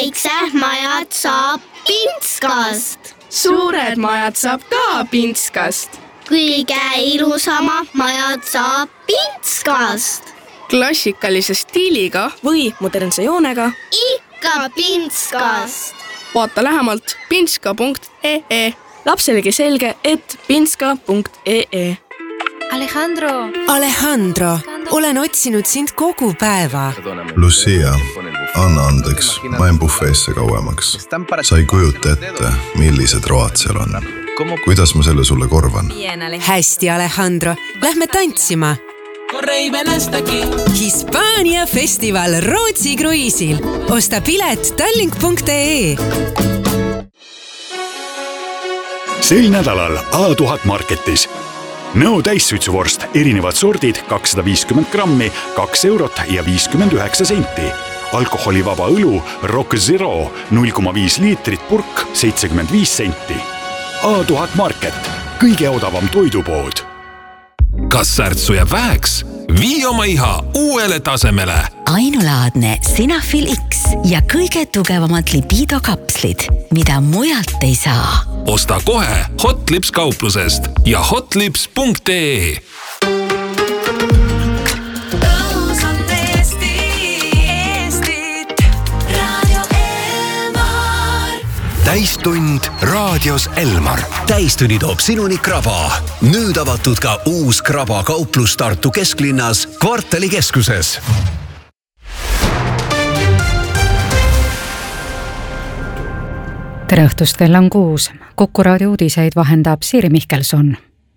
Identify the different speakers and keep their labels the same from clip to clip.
Speaker 1: väiksed majad saab Pintskast.
Speaker 2: Suured majad saab ka Pintskast.
Speaker 1: Kõige ilusamad majad saab Pintskast.
Speaker 2: Klassikalise stiiliga või modernse joonega
Speaker 1: ikka Pintskast.
Speaker 2: Vaata lähemalt pintska.ee.
Speaker 3: Lapselegi selge, et pintska.ee.
Speaker 4: Alejandro, olen otsinud sind kogu päeva.
Speaker 5: Lucia, anna andeks, ma jäin bufeesse kauemaks. Sa ei kujuta ette, millised road seal on. Kuidas ma selle sulle korvan?
Speaker 4: Hästi, Alejandro, lähme tantsima. Hispaania festival Rootsi kruiisil. Osta pilet tallink.ee.
Speaker 6: Sel nädalal A1000 Marketis. Nõo täissuitsuvorst, erinevad sordid, 250 grammi, 2 eurot ja 59 senti. Alkoholivaba õlu Rock Zero, 0,5 liitrit purk, 75 senti. A1000 Market, kõige odavam toidupood.
Speaker 7: Kas särtsu jääb väheks? Vii oma iha uuele tasemele.
Speaker 8: Ainulaadne Sinafil X ja kõige tugevamad lipidokapslid, mida mujalt ei saa.
Speaker 7: Osta kohe Hotlips kauplusest ja hotlips.ee.
Speaker 9: Täistund raadios Elmar. Täistunni toob sinuni Kraba. Nüüd avatud ka uus Kraba kauplus Tartu kesklinnas Kvartali keskuses.
Speaker 10: Tere õhtust, kell on 6. Kuku raadio uudiseid vahendab Siiri Mihkelson.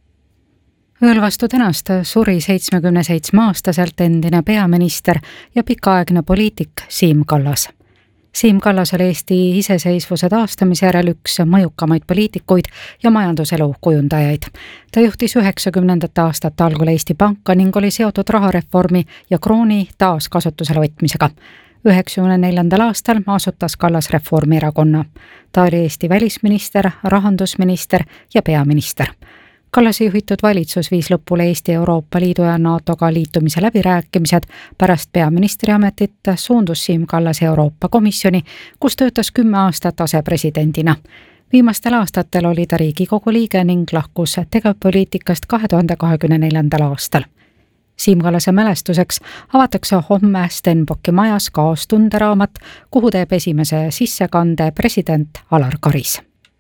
Speaker 10: Ööl vastu tänast suri 77-aastaselt endine peaminister ja pikaaegne poliitik Siim Kallas. Siim Kallas oli Eesti iseseisvuse taastamise järel üks mõjukamaid poliitikuid ja majanduselu kujundajaid. Ta juhtis 90. aastat algul Eesti Panka ning oli seotud rahareformi ja krooni taaskasutusele võtmisega. 94. aastal asutas Kallas Reformierakonna. Ta oli Eesti välisminister, rahandusminister ja peaminister. Kallase juhitud valitsus viis lõpule Eesti Euroopa Liidu ja NATOga liitumise läbirääkimised. Pärast peaministri ametit suundus Siim Kallas Euroopa Komisjoni, kus töötas 10 aastat asepresidendina. Viimastel aastatel oli ta Riigikogu liige ning lahkus tegevpoliitikast 2024. aastal. Siim Kallase mälestuseks avatakse homme Stenbocki majas kaastunderaamat, kuhu teeb esimese sissekande president Alar Karis.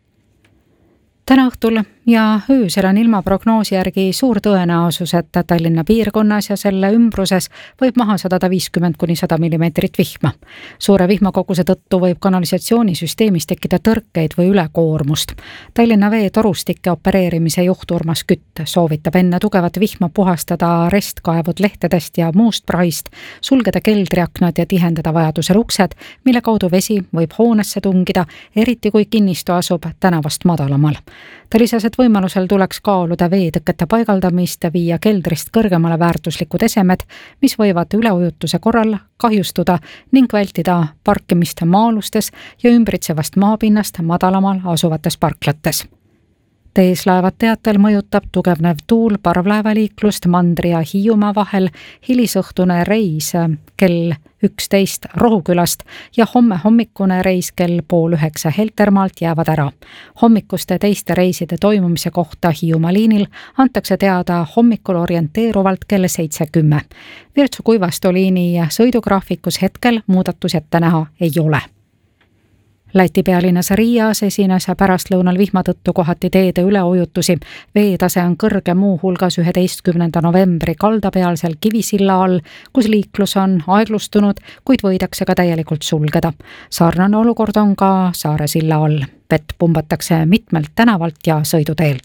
Speaker 10: Täna õhtul ja öösel on ilmaprognoosi järgi suur tõenäosus, et Tallinna piirkonnas ja selle ümbruses võib maha sadada 50–100 millimeetrit vihma. Suure vihmakoguse tõttu võib kanalisatsioonisüsteemis tekkida tõrkeid või ülekoormust. Tallinna veetorustike opereerimise juht Urmas Kütt soovitab enne tugevat vihma puhastada restkaevud lehtedest ja muust prahist, sulgeda keldriaknad ja tihendada vajadusel uksed, mille kaudu vesi võib hoonesse tungida, eriti kui kinnistu asub tänavast madalamal. Ta lisas, et võimalusel tuleks kaaluda veetõkete paigaldamist, viia keldrist kõrgemale väärtuslikud esemed, mis võivad üleujutuse korral kahjustuda ning vältida parkimist maa-alustes ja ümbritsevast maapinnast madalamal asuvates parklates. Teeslaevad teatel mõjutab tugevnev tuul parvlaevaliiklust Mandri ja Hiiumaa vahel, hilisõhtune reis kell 11 Rohukülast ja homme hommikune reis kell 8:30 Heltermaalt jäävad ära. Hommikuste teiste reiside toimumise kohta Hiiumaa liinil antakse teada hommikul orienteeruvalt kell 7:10. Virtsu-Kuivastu liini sõidugraafikus hetkel muudatusi ette näha ei ole. Läti pealinnas Riias esines pärastlõunal vihma tõttu kohati teede üleujutusi. Veetase on kõrge muu hulgas 11. novembri kaldapealsel Kivisilla all, kus liiklus on aeglustunud, kuid võidakse ka täielikult sulgeda. Sarnane olukord on ka Saare silla all. Vett pumbatakse mitmelt tänavalt ja sõiduteelt.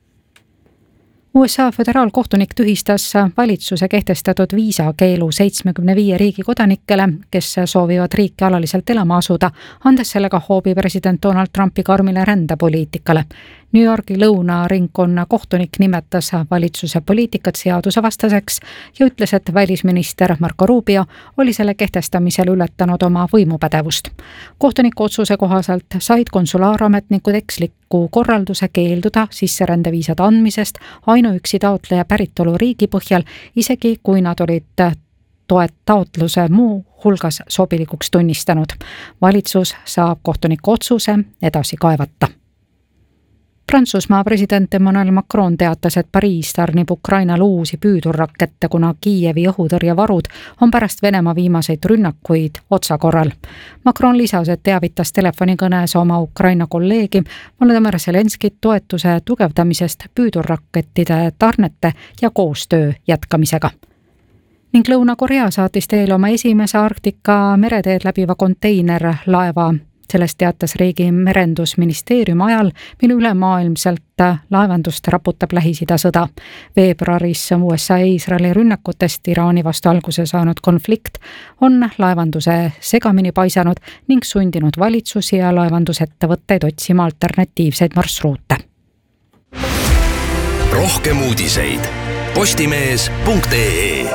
Speaker 10: USA föderaalkohtunik tühistas valitsuse kehtestatud viisakeelu 75 riigi kodanikele, kes soovivad riiki alaliselt elama asuda, andes sellega hoobi president Donald Trumpi karmile rändepoliitikale. New Yorgi lõunaringkonna kohtunik nimetas valitsuse poliitikat seadusevastaseks ja ütles, et välisminister Marco Rubio oli selle kehtestamisel ületanud oma võimupädevust. Kohtuniku otsuse kohaselt said konsulaarametnikud eksliku korralduse keelduda sisserändeviisade andmisest ainuüksi taotleja päritolu riigi põhjal, isegi kui nad olid taotluse muu hulgas sobilikuks tunnistanud. Valitsus saab kohtuniku otsuse edasi kaevata. Prantsusmaa president Emmanuel Macron teatas, et Pariis tarnib Ukrainale uusi püüdurrakette, kuna Kiievi õhutõrjevarud on pärast Venemaa viimaseid rünnakuid otsakorral. Macron lisas, et teavitas telefonikõnes oma Ukraina kolleegi Volodõmõr Zelenskit toetuse tugevdamisest püüdurrakettide tarnete ja koostöö jätkamisega. Ning Lõuna-Korea saatis teele oma esimese Arktika mereteed läbiva konteinerlaeva. Sellest teatas riigi merendusministeerium ajal, mil ülemaailmselt laevandust raputab Lähis-Ida sõda. Veebruaris USA ja Iisraeli rünnakutest Iraani vastu alguse saanud konflikt on laevanduse segamini paisanud ning sundinud valitsusi ja laevandusettevõtteid otsima alternatiivseid marsruute.
Speaker 9: Rohkem uudiseid postimees.ee.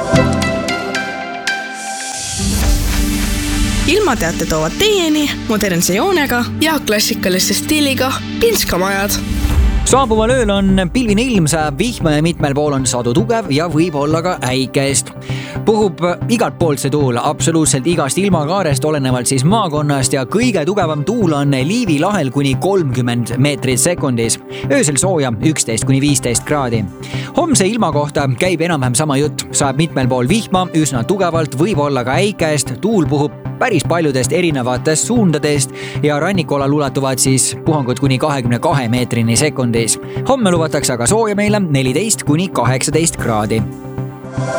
Speaker 2: Ilmateate toovad teieni modernse joonega ja klassikalise stiiliga pinskamajad.
Speaker 11: Saabuval ööl on pilvine ilm, sajab vihma ja mitmel pool on sadu tugev ja võib olla ka äikest. Puhub igalt poolt see tuul, absoluutselt igast ilmakaarest, olenevalt siis maakonnast ja kõige tugevam tuul on Liivi lahel kuni 30 meetrit sekundis. Öösel sooja 11-15 kraadi. Homse ilma kohta käib enam-vähem sama jutt, sajab mitmel pool vihma, üsna tugevalt, võib olla ka äikest, tuul puhub päris paljudest erinevatest suundadest ja rannikolal ulatuvad siis puhangud kuni 22 meetrini sekundis. Homme lubatakse aga sooja meile 14-18 kraadi.